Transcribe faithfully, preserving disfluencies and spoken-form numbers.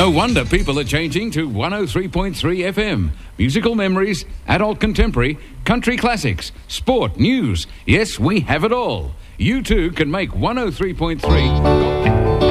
No wonder people are changing to one oh three point three F M. Musical memories, adult contemporary, country classics, sport, news. Yes, we have it all. You too can make one oh three point three...